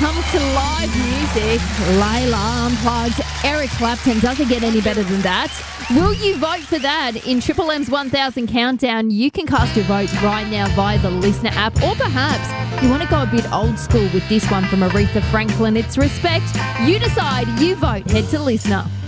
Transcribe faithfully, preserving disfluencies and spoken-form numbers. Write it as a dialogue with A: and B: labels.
A: comes to live music, Layla Unplugged, Eric Clapton, doesn't get any better than that. Will you vote for that in Triple M's one thousand Countdown? You can cast your vote right now via the Listener app, or perhaps you want to go a bit old school with this one from Aretha Franklin. It's Respect. You decide, you vote. Head to Listener.